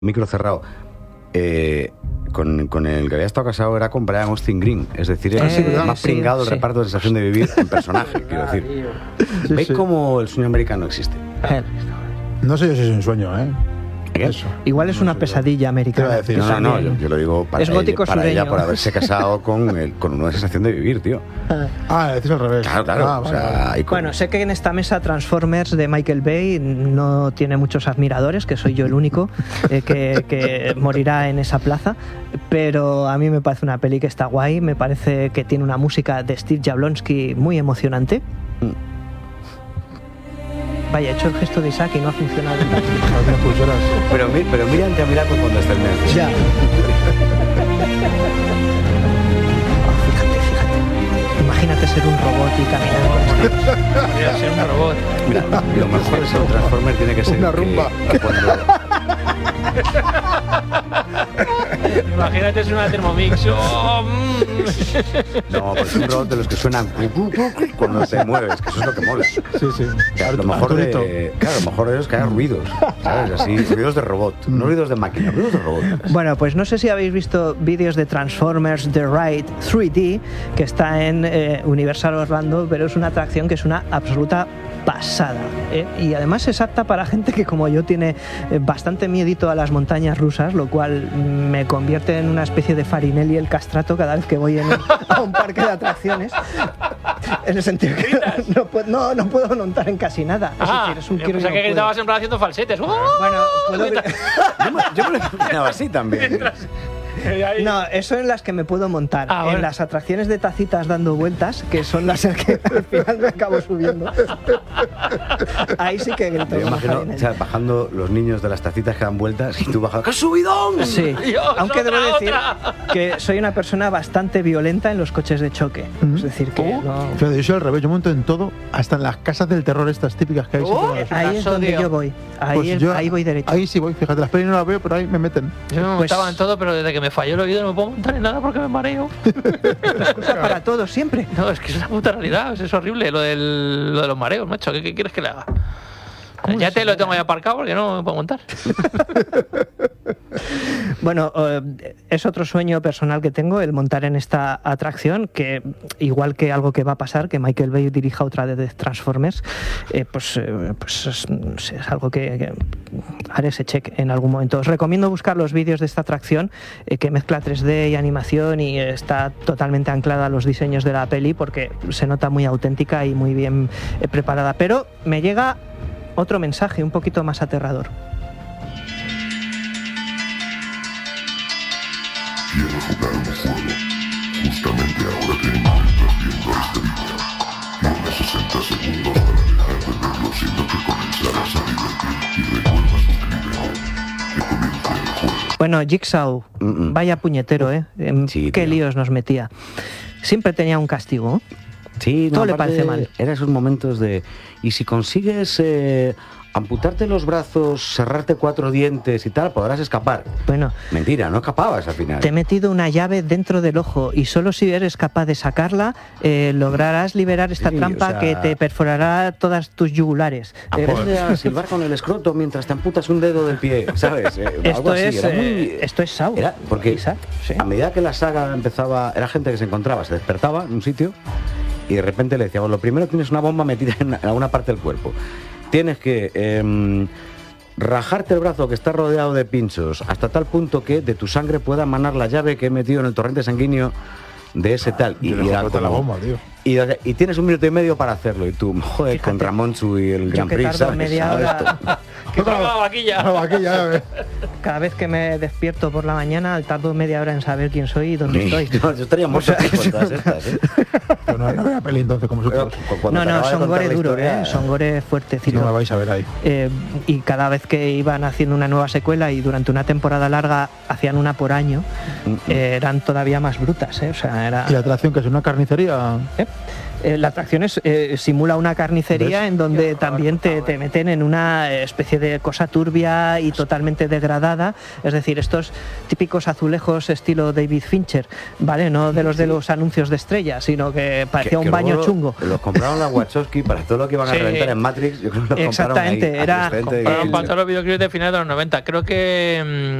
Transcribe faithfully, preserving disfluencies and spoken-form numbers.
micro cerrado. Eh, con, con el que había estado casado era con Brian Austin Green, es decir, era Eh, más sí, pringado el sí. reparto de Sensación de Vivir en personaje, quiero decir. Sí, ¿Veis sí. cómo el sueño americano existe? Eh, No sé yo si es un sueño, ¿eh? ¿Qué? Eso. Igual es No una sé yo. pesadilla Te iba americana. a decir, No, no, no, yo, También. yo lo digo para, Es gótico ella, para ella sureño. por haberse casado con, el, con uno de Sensación de Vivir, tío. Ah, decís al revés. Claro, claro. Ah, o vale, sea, vale. y con- Bueno, sé que en esta mesa Transformers de Michael Bay no tiene muchos admiradores, que soy yo el único eh, que, que morirá en esa plaza, pero a mí me parece una peli que está guay, me parece que tiene una música de Steve Jablonsky muy emocionante. Vaya, he hecho el gesto de Isaac y no ha funcionado. No tiene pulseras. pero, mi- pero mira ante Miracle cuando está el medio. Ya. Oh, fíjate, fíjate. Imagínate ser un robot y caminar con esto. Mira, ser un robot. Mira, lo mejor de ser un Transformer tiene que ser Una que- rumba. que cuando, Imagínate, es una Thermomix. Oh, mm. no, pues un robot de los que suenan cuando te mueves, que eso es lo que mola. Sí, sí. Que a lo mejor de, claro, a lo mejor de ellos que hagan ruidos, ¿sabes? Así, ruidos de robot, no ruidos de máquina, ruidos de robot. Bueno, pues no sé si habéis visto vídeos de Transformers The Ride tres D, que está en eh, Universal Orlando, pero es una atracción que es una absoluta pasada, ¿eh? Y además es apta para gente que como yo tiene eh, bastante miedito a las montañas rusas, lo cual me convierte en una especie de Farinelli el castrato cada vez que voy en un- a un parque de atracciones, en el sentido que no, puedo, no, no puedo montar en casi nada. Es Ah, decir, es un yo quiero y pensaba no que puedo. gritabas en plan haciendo falsetes. ¡Oh! Bueno, puedo... Yo me, yo me lo imaginaba así también. Ahí. No, eso en las que me puedo montar. Ah, bueno. En las atracciones de tacitas dando vueltas, que son las en que al final me acabo subiendo. Ahí sí que grito. Me como imagino, Farinelli. o sea, bajando los niños de las tacitas que dan vueltas y tú bajando. ¡Qué subidón! Sí, Dios, aunque otra, debo decir otra. que soy una persona bastante violenta en los coches de choque. Es decir, que Oh. no... Fíjate, yo soy al revés, yo monto en todo, hasta en las casas del terror estas típicas que hay. siempre Oh, en las- Ahí es Caso, donde tío. yo voy. Ahí, Pues es- yo- ahí voy derecho. Ahí sí voy, fíjate, las pelis no las veo, pero ahí me meten. Yo me Pues- montaba en todo, pero desde que me falló el oído no me puedo montar en nada porque me mareo. Para todo, siempre. No, es que es una puta realidad, es horrible lo, del, lo de los mareos, macho. ¿Qué, qué quieres que le haga? Ya te lo tengo ahí aparcado porque no me puedo montar. Bueno, eh, es otro sueño personal que tengo, el montar en esta atracción, que igual que algo que va a pasar, que Michael Bay dirija otra de Transformers, eh, pues, eh, pues es, no sé, es algo que, que haré ese check en algún momento. Os recomiendo buscar los vídeos de esta atracción, eh, que mezcla tres D y animación y está totalmente anclada a los diseños de la peli, porque se nota muy auténtica y muy bien eh, preparada. Pero me llega otro mensaje un poquito más aterrador. ¿Quieres jugar un juego? Justamente ahora te encuentras viendo este vídeo. Tienes sesenta segundos para dejar de verlo siendo que comenzarás a divertir y recuerda suscribirte. Que comience el juego. Bueno, Jigsaw, Mm-mm. vaya puñetero, ¿eh? Em, Sí, Qué tío. líos nos metía. Siempre tenía un castigo, ¿eh? Sí, no, Todo le aparte, parece mal. Era esos momentos de. Y si consigues eh, amputarte los brazos, cerrarte cuatro dientes y tal, podrás escapar. Bueno, Mentira, no escapabas al final. te he metido una llave dentro del ojo y solo si eres capaz de sacarla, eh, lograrás liberar esta Sí, trampa o sea- que te perforará todas tus yugulares. Eh, Aprende a silbar con el escroto mientras te amputas un dedo del pie, ¿sabes? Eh, algo esto, así, es, era eh, muy- esto es Saw. Era porque Isaac, sí. a medida que la saga empezaba, era gente que se encontraba, se despertaba en un sitio y de repente le decíamos, lo primero tienes una bomba metida en alguna parte del cuerpo. Tienes que em, rajarte el brazo que está rodeado de pinchos hasta tal punto que de tu sangre pueda emanar la llave que he metido en el torrente sanguíneo de ese tal. Yo le era joder la como- bomba, tío. y, y tienes un minuto y medio para hacerlo y tú, joder, Fíjate, con Ramonchu y el yo Grand que Prix, tardo ¿sabes? media ¿Sabes hora- esto? ¡Que traiga la vaquilla! No, aquí ya ves. Cada vez que me despierto por la mañana, tardo media hora en saber quién soy y dónde estoy. No, yo estaría muerto por todas estas, ¿eh? Pero no, no veo la peli entonces como Pero vosotros. cu- cuando No, te no, acaba de son contar gore la duro, historia, ¿eh? Son gore Si fuertecito. no me vais a ver ahí. Eh, y cada vez que iban haciendo una nueva secuela y durante una temporada larga hacían una por año, Mm, mm. eh, eran todavía más brutas, ¿eh? O sea, era... Y la atracción que es una carnicería. ¿Eh? Eh, la atracción es, eh, simula una carnicería ¿Ves? en donde también te, te meten en una especie de cosa turbia y totalmente degradada. Es decir, estos típicos azulejos estilo David Fincher, ¿vale? No de los de los anuncios de estrellas, sino que parecía Que- un que baño luego chungo. Los compraron las Wachowski para todo lo que iban a Sí. reventar en Matrix. Yo creo que los Exactamente, compraron ahí, era- al excedente de Compraron Guild. para todos los videoclips de finales de los noventa. Creo que... mm,